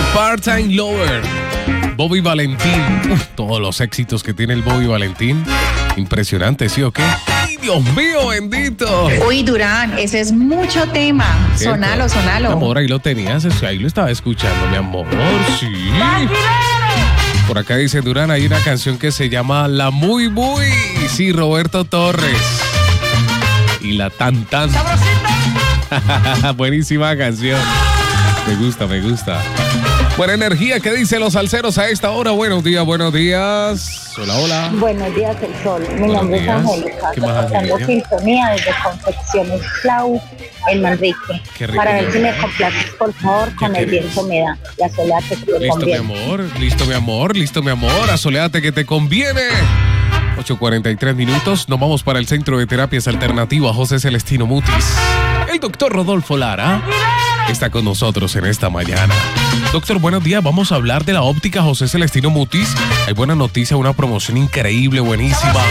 Part-Time Lover. Bobby Valentín. Todos los éxitos que tiene el Bobby Valentín. Impresionante, ¿sí o qué? ¡Ay, Dios mío, bendito! Uy, Durán, ese es mucho tema. ¿Cierto? Sonalo. Mi amor, ahí lo tenías, ahí lo estaba escuchando, mi amor. Sí. Por acá dice Durán, hay una canción que se llama La Muy Muy. Sí, Roberto Torres. Y la Tan Tan. Buenísima canción. Me gusta. Buena energía, ¿qué dicen los salseros a esta hora? Buenos días. Hola. Buenos días, el sol. Mi nombre es Angélica. ¿Qué más, Dando Angélica? sintonía desde Confecciones Clau en Manrique. Qué rico, Para ver mi si me amor. complaces, por favor, con ¿Qué el quieres? viento me da. La soledad que te conviene. Listo, mi amor. Asoléate que te conviene. 8:43 minutos. Nos vamos para el Centro de Terapias Alternativas José Celestino Mutis. El doctor Rodolfo Lara está con nosotros en esta mañana. Doctor, buenos días. Vamos a hablar de la óptica José Celestino Mutis. Hay buena noticia, una promoción increíble, buenísima.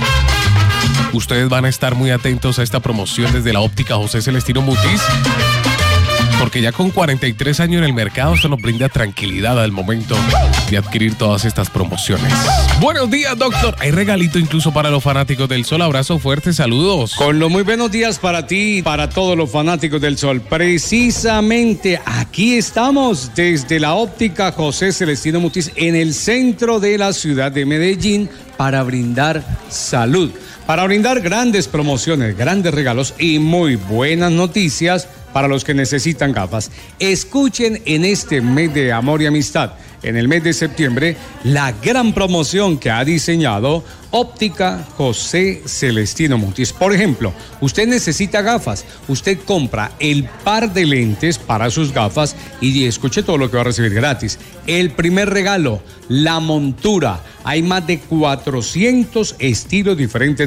Ustedes van a estar muy atentos a esta promoción desde la óptica José Celestino Mutis, porque ya con 43 años en el mercado, esto nos brinda tranquilidad al momento de adquirir todas estas promociones. Buenos días, doctor. Hay regalito incluso para los fanáticos del sol. Abrazo fuerte, saludos. Con los muy buenos días para ti y para todos los fanáticos del sol. Precisamente aquí estamos desde la óptica José Celestino Mutis en el centro de la ciudad de Medellín para brindar salud, para brindar grandes promociones, grandes regalos y muy buenas noticias para los que necesitan gafas. Escuchen en este mes de amor y amistad, en el mes de septiembre, la gran promoción que ha diseñado Óptica José Celestino Mutis. Por ejemplo, usted necesita gafas, usted compra el par de lentes para sus gafas y escuche todo lo que va a recibir gratis. El primer regalo, la montura. Hay más de 400 estilos diferentes